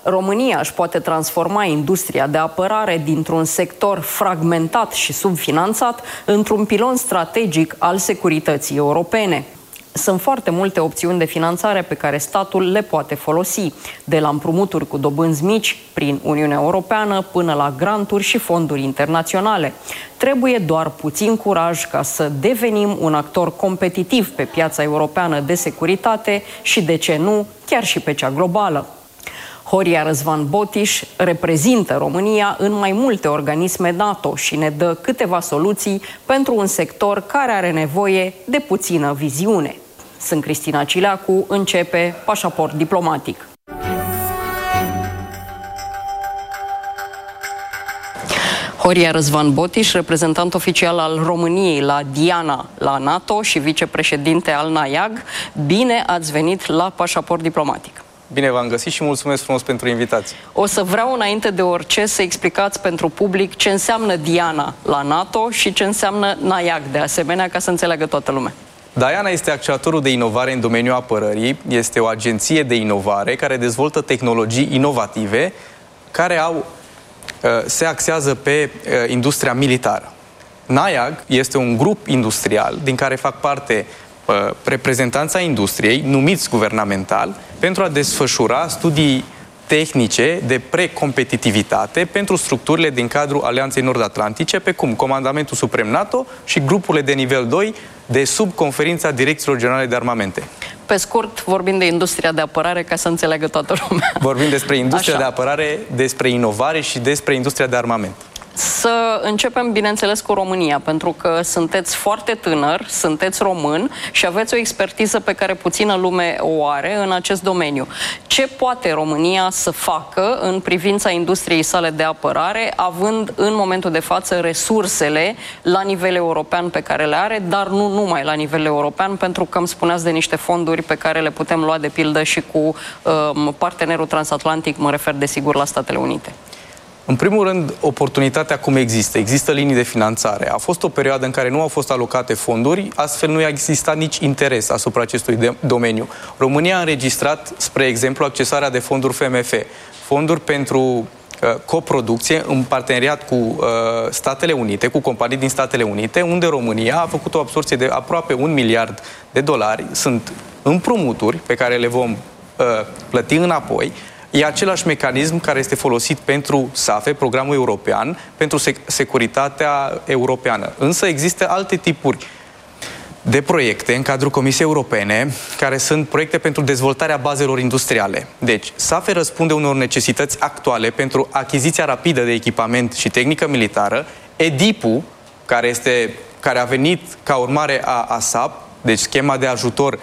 România își poate transforma industria de apărare dintr-un sector fragmentat și subfinanțat într-un pilon strategic al securității europene. Sunt foarte multe opțiuni de finanțare pe care statul le poate folosi, de la împrumuturi cu dobânzi mici prin Uniunea Europeană până la granturi și fonduri internaționale. Trebuie doar puțin curaj ca să devenim un actor competitiv pe piața europeană de securitate și, de ce nu, chiar și pe cea globală. Horia Răzvan Botiș reprezintă România în mai multe organisme NATO și ne dă câteva soluții pentru un sector care are nevoie de puțină viziune. Sunt Cristina Cileacu, începe Pașaport Diplomatic. Horia Răzvan Botiș, reprezentant oficial al României la Diana, la NATO și vicepreședinte al NAIAG, bine ați venit la Pașaport Diplomatic. Bine v-am găsit și mulțumesc frumos pentru invitație. O să vreau înainte de orice să explicați pentru public ce înseamnă Diana la NATO și ce înseamnă NAIAG de asemenea, ca să înțeleagă toată lumea. Diana este acceleratorul de inovare în domeniul apărării, este o agenție de inovare care dezvoltă tehnologii inovative care se axează pe industria militară. NAIAG este un grup industrial din care fac parte reprezentanța industriei, numiți guvernamental, pentru a desfășura studii tehnice de precompetitivitate pentru structurile din cadrul Alianței Nord-Atlantice, pe cum Comandamentul Suprem NATO și grupurile de nivel 2 de sub Conferința Direcțiilor Generale de Armamente. Pe scurt, vorbim de industria de apărare, ca să înțeleagă toată lumea. Vorbim despre industria de apărare, despre inovare și despre industria de armament. Să începem, bineînțeles, cu România, pentru că sunteți foarte tânăr, sunteți român și aveți o expertiză pe care puțină lume o are în acest domeniu. Ce poate România să facă în privința industriei sale de apărare, având în momentul de față resursele la nivel european pe care le are, dar nu numai la nivel european, pentru că îmi spuneați de niște fonduri pe care le putem lua de pildă și cu partenerul transatlantic, mă refer desigur la Statele Unite. În primul rând, oportunitatea cum există. Există linii de finanțare. A fost o perioadă în care nu au fost alocate fonduri, astfel nu a existat nici interes asupra acestui domeniu. România a înregistrat, spre exemplu, accesarea de fonduri FMF, fonduri pentru coproducție în parteneriat cu Statele Unite, cu companii din Statele Unite, unde România a făcut o absorbție de aproape $1 miliard. Sunt împrumuturi pe care le vom plăti înapoi. E același mecanism care este folosit pentru SAFE, programul european, pentru securitatea europeană. Însă există alte tipuri de proiecte în cadrul Comisiei Europene, care sunt proiecte pentru dezvoltarea bazelor industriale. Deci, SAFE răspunde unor necesități actuale pentru achiziția rapidă de echipament și tehnică militară, EDIP-ul, care a venit ca urmare a ASAP, deci schema de ajutor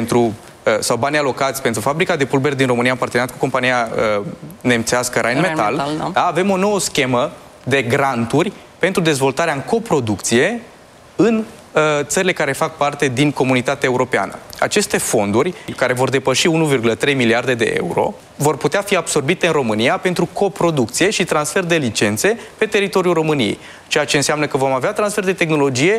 sau banii alocați pentru fabrica de pulberi din România în parteneriat cu compania nemțească Rheinmetall. Da? Avem o nouă schemă de granturi pentru dezvoltarea în coproducție în țările care fac parte din comunitatea europeană. Aceste fonduri, care vor depăși 1,3 miliarde de euro, vor putea fi absorbite în România pentru coproducție și transfer de licențe pe teritoriul României. Ceea ce înseamnă că vom avea transfer de tehnologie